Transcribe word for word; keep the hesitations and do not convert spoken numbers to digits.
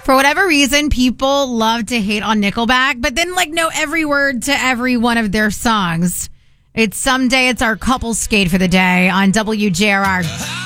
For whatever reason, people love to hate on Nickelback, but then like know every word to every one of their songs. It's someday it's our couple skate for the day on W J R R.